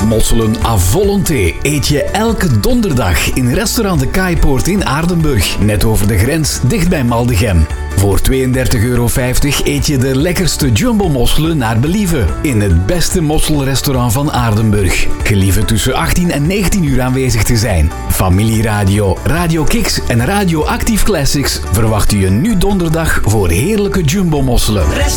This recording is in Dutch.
Mosselen à volonté eet je elke donderdag in restaurant De Kaaipoort in Aardenburg, net over de grens, dicht bij Maldegem. Voor €32,50 eet je de lekkerste jumbo-mosselen naar believen in het beste mosselrestaurant van Aardenburg. Gelieve tussen 18 en 19 uur aanwezig te zijn. Familieradio, Radio Kicks en Radio Active Classics verwachten je nu donderdag voor heerlijke jumbo-mosselen.